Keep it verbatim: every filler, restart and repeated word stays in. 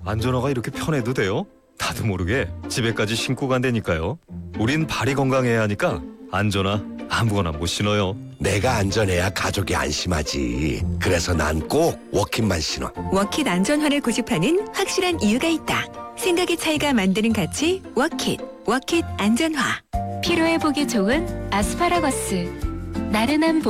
안전화가 이렇게 편해도 돼요? 나도 모르게 집에까지 신고 간다니까요. 우린 발이 건강해야 하니까 안전화 아무거나 못 신어요. 내가 안전해야 가족이 안심하지. 그래서 난 꼭 워킷만 신어. 워킷 안전화를 고집하는 확실한 이유가 있다. 생각의 차이가 만드는 가치 워킷. 워킷 안전화. 피로회복이 좋은 아스파라거스. 나른한 봄